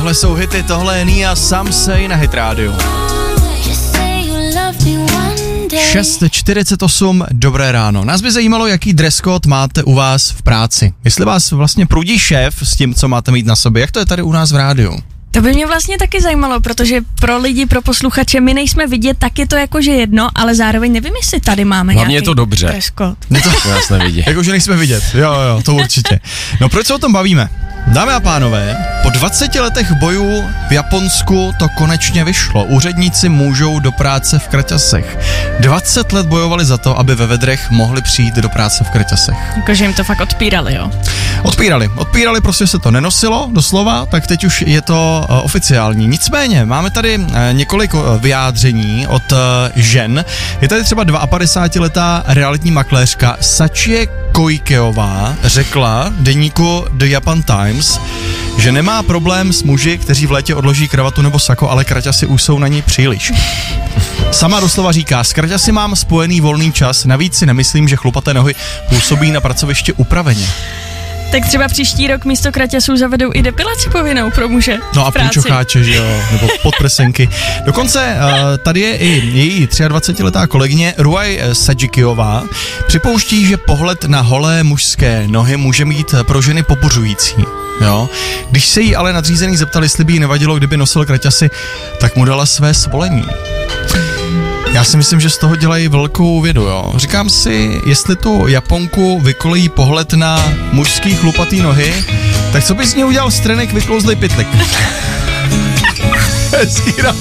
tohle jsou hity, tohle je Nia Some Say na Hit Radio. 6:48, dobré ráno. Nás by zajímalo, jaký dress code máte u vás v práci. Jestli vás vlastně prudí šéf s tím, co máte mít na sobě. Jak to je tady u nás v rádiu? To by mě vlastně taky zajímalo, protože pro lidi, pro posluchače, my nejsme vidět, tak je to jakože jedno, ale zároveň nevím, jestli tady máme hlavně nějaký je to dobře. dress code. To nás nevidí. Jakože nejsme vidět, jo, to určitě. No proč se o tom bavíme? Dámy a pánové, po 20 letech bojů v Japonsku to konečně vyšlo. Úředníci můžou do práce v kraťasech. 20 let bojovali za to, aby ve vedrech mohli přijít do práce v kraťasech. Jakože jim to fakt odpírali, jo? Odpírali, prostě se to nenosilo doslova, tak teď už je to oficiální. Nicméně, máme tady několik vyjádření od žen. Je tady třeba 52letá realitní makléřka Sachie Koikeová řekla deníku The Japan Times, že nemá problém s muži, kteří v létě odloží kravatu nebo sako, ale kraťasy už jsou na ní příliš. Sama doslova říká, s kraťasy mám spojený volný čas, navíc si nemyslím, že chlupaté nohy působí na pracovišti upraveně. Tak třeba příští rok místo kraťasů zavedou i depilaci povinnou pro muže. No a punčocháče, že jo, nebo podprsenky. Dokonce tady je i její 23letá kolegyně Ruai Sajikiová. Připouští, že pohled na holé mužské nohy může mít pro ženy pobuřující. Jo? Když se jí ale nadřízený zeptal, jestli by jí nevadilo, kdyby nosil kraťasy, tak mu dala své svolení. Já si myslím, že z toho dělají velkou vědu, jo. Říkám si, jestli tu Japonku vykolejí pohled na mužský chlupatý nohy, tak co by z něj udělal Strenek vyklouzlej pytlik? Hezký ráno.